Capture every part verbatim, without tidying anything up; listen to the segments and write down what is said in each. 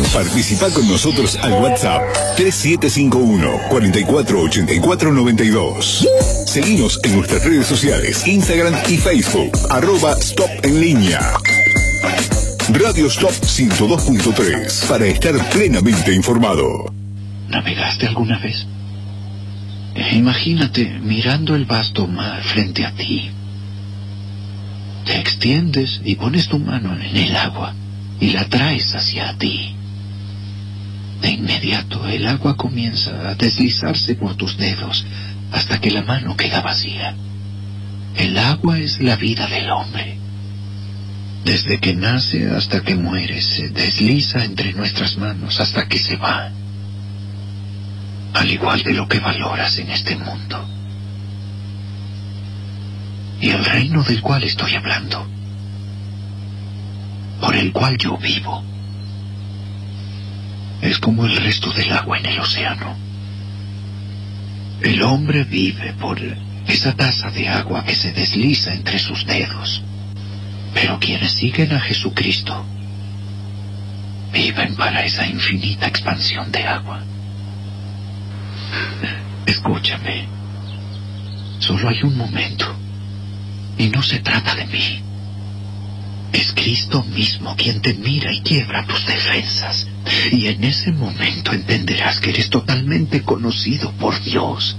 Participa con nosotros al WhatsApp tres siete cinco uno, cuatro cuatro ocho cuatro nueve dos. Seguinos en nuestras redes sociales, Instagram y Facebook, arroba Stop en línea. Radio Stop ciento dos punto tres, para estar plenamente informado. ¿Navegaste alguna vez? Imagínate mirando el vasto mar frente a ti. Te extiendes y pones tu mano en el agua y la traes hacia ti. De inmediato el agua comienza a deslizarse por tus dedos hasta que la mano queda vacía. El agua es la vida del hombre. Desde que nace hasta que muere, se desliza entre nuestras manos hasta que se va. Al igual de lo que valoras en este mundo. Y el reino del cual estoy hablando, por el cual yo vivo, es como el resto del agua en el océano. El hombre vive por esa taza de agua que se desliza entre sus dedos. Pero quienes siguen a Jesucristo viven para esa infinita expansión de agua. Escúchame. Solo hay un momento. Y no se trata de mí. Es Cristo mismo quien te mira y quiebra tus defensas. Y en ese momento entenderás que eres totalmente conocido por Dios.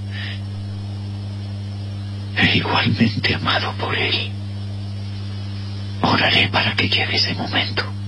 E igualmente amado por Él. Oraré para que llegue ese momento.